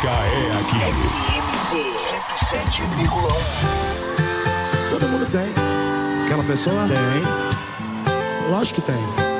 música é aqui. FMZ 107,1. Todo mundo tem. Aquela pessoa? Tem. Lógico que tem.